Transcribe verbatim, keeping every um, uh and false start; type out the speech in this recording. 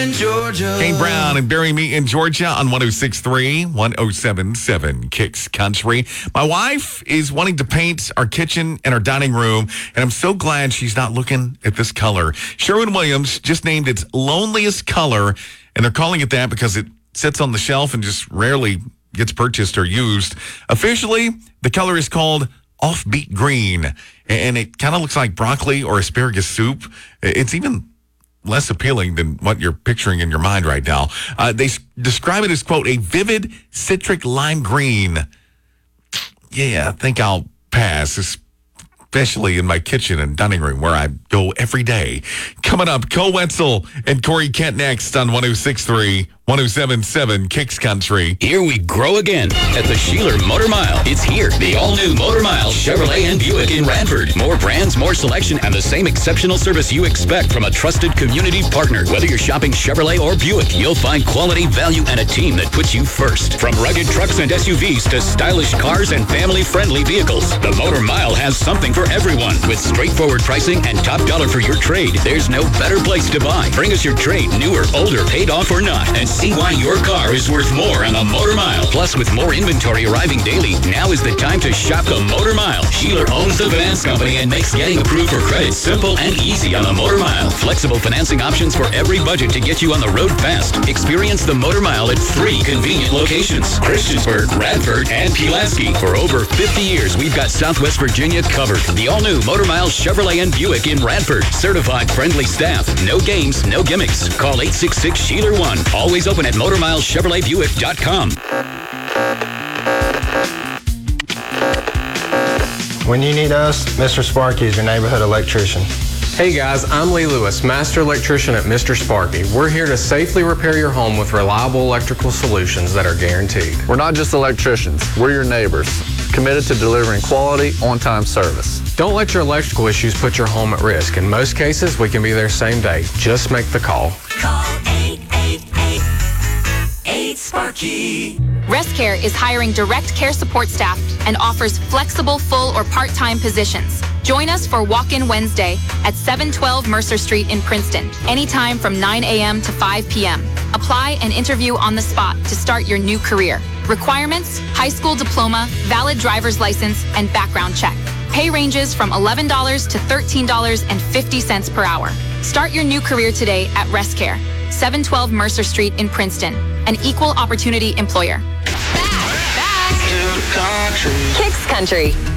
In Georgia. Kane Brown and Bury Me in Georgia on one oh six point three, one oh seven point seven Kicks Country. My wife is wanting to paint our kitchen and our dining room, and I'm so glad she's not looking at this color. Sherwin-Williams just named its loneliest color, and they're calling it that because it sits on the shelf and just rarely gets purchased or used. Officially, the color is called Offbeat Green, and it kind of looks like broccoli or asparagus soup. It's even less appealing than what you're picturing in your mind right now. Uh, they s- describe it as, quote, a vivid citric lime green. Yeah, I think I'll pass, especially in my kitchen and dining room where I go every day. Coming up, Cole Wetzel and Corey Kent next on one oh six point three, one oh seven point seven Kicks Country. Here we grow again at the Sheeler Motor Mile. It's here, the all-new Motor Mile Chevrolet and Buick in Radford. More brands, more selection, and the same exceptional service you expect from a trusted community partner. Whether you're shopping Chevrolet or Buick, you'll find quality, value, and a team that puts you first. From rugged trucks and S U Vs to stylish cars and family-friendly vehicles, the Motor Mile has something for everyone. With straightforward pricing and top dollar for your trade, there's no better place to buy. Bring us your trade, new or older, paid off or not, and see why your car is worth more on the Motor Mile. Plus, with more inventory arriving daily, now is the time to shop the Motor Mile. Sheeler owns the finance company and makes getting approved for credit simple and easy on the Motor Mile. Flexible financing options for every budget to get you on the road fast. Experience the Motor Mile at three convenient locations: Christiansburg, Radford, and Pulaski. For over fifty years, we've got Southwest Virginia covered. The all-new Motor Mile Chevrolet and Buick in Radford. Certified friendly staff. No games, no gimmicks. Call eight six six, Sheeler one. Always open at motor mile chevrolet buick dot com. When you need us, Mister Sparky is your neighborhood electrician. Hey guys, I'm Lee Lewis, Master Electrician at Mister Sparky. We're here to safely repair your home with reliable electrical solutions that are guaranteed. We're not just electricians, we're your neighbors, committed to delivering quality, on-time service. Don't let your electrical issues put your home at risk. In most cases, we can be there same day. Just make the call. Call eight eight eight, eight Sparky. ResCare is hiring direct care support staff and offers flexible full or part-time positions. Join us for Walk-In Wednesday at seven twelve Mercer Street in Princeton, anytime from nine a.m. to five p.m. Apply and interview on the spot to start your new career. Requirements: high school diploma, valid driver's license, and background check. Pay ranges from eleven dollars to thirteen dollars and fifty cents per hour. Start your new career today at ResCare, seven twelve Mercer Street in Princeton, an equal opportunity employer. Back, back to the country. Kicks Country.